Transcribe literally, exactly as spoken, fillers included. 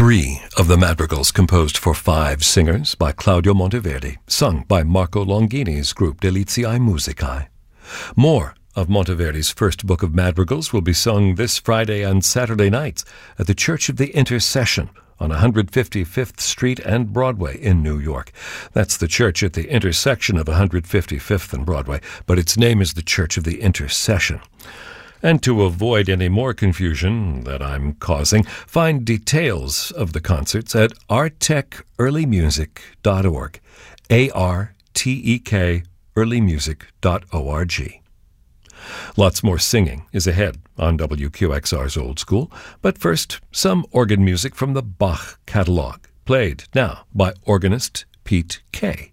Three of the madrigals composed for five singers by Claudio Monteverdi, sung by Marco Longini's group Deliziae Musicae. More of Monteverdi's first book of madrigals will be sung this Friday and Saturday nights at the Church of the Intercession on one hundred fifty-fifth Street and Broadway in New York. That's the church at the intersection of one hundred fifty-fifth and Broadway, but its name is the Church of the Intercession. And to avoid any more confusion that I'm causing, find details of the concerts at artek early music dot org, A R T E K early music dot org. Lots more singing is ahead on W Q X R's Old School, but first, some organ music from the Bach catalog, played now by organist Pete Kay.